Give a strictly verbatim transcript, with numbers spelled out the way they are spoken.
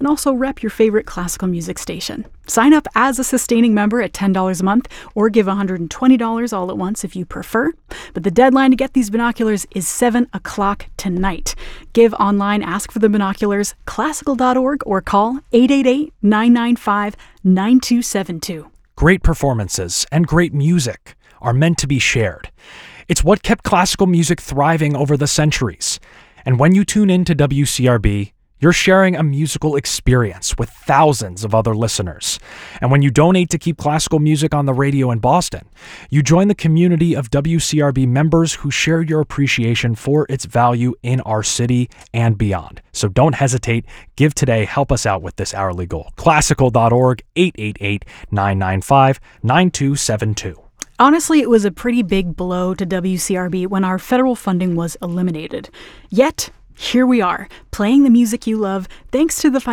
and also rep your favorite classical music station. Sign up as a sustaining member at ten dollars a month or give one hundred twenty dollars all at once if you prefer. But the deadline to get these binoculars is seven o'clock tonight. Give online, ask for the binoculars, classical dot org, or call eight eight eight, nine nine five, nine two seven two. Great performances and great music are meant to be shared. It's what kept classical music thriving over the centuries. And when you tune in to W C R B, you're sharing a musical experience with thousands of other listeners. And when you donate to keep classical music on the radio in Boston, you join the community of W C R B members who share your appreciation for its value in our city and beyond. So don't hesitate. Give today. Help us out with this hourly goal. classical dot org, eight eight eight, nine nine five, nine two seven two. Honestly, it was a pretty big blow to W C R B when our federal funding was eliminated. Yet, here we are, playing the music you love thanks to the